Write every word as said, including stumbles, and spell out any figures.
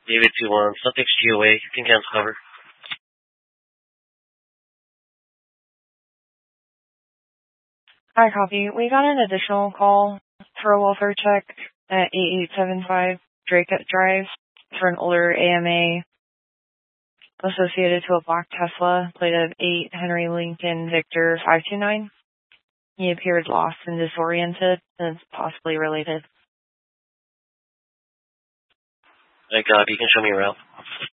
David two one, Suffix G O A, can cancel cover. Hi, copy. We got an additional call for a welfare check at eight eight seven five Drake Drive for an older A M A associated to a black Tesla, plate of eight Henry Lincoln Victor five two nine. He appeared lost and disoriented and is possibly related. I copy. You can show me around.